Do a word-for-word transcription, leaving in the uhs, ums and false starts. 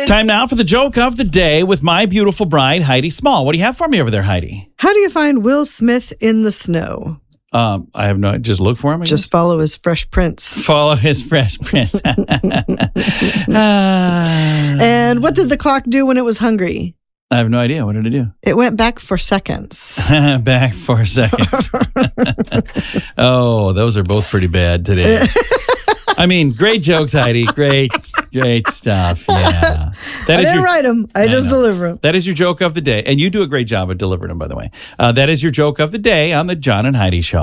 Time now for the joke of the day with my beautiful bride, Heidi Small. What do you have for me over there, Heidi? How do you find Will Smith in the snow? Um, I have no. Just look for him. I Just guess? follow his Fresh Prince. Follow his Fresh Prince. And what did the clock do when it was hungry? I have no idea. What did it do? It went back for seconds. Back for seconds. Oh, those are both pretty bad today. I mean, great jokes, Heidi. Great, great stuff. Yeah, that I is didn't your, write them. I, I just know. deliver them. That is your joke of the day, and you do a great job of delivering them. By the way, uh, that is your joke of the day on the John and Heidi Show.